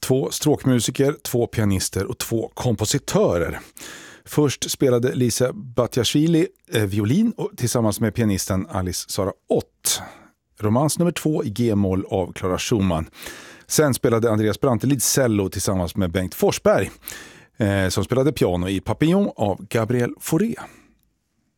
2 stråkmusiker, 2 pianister och 2 kompositörer. Först spelade Lisa Batiashvili violin tillsammans med pianisten Alice Sara Ott. Romans nummer 2 i G-moll av Clara Schumann. Sen spelade Andreas Brantelid cello tillsammans med Bengt Forsberg som spelade piano i Papillon av Gabriel Fauré.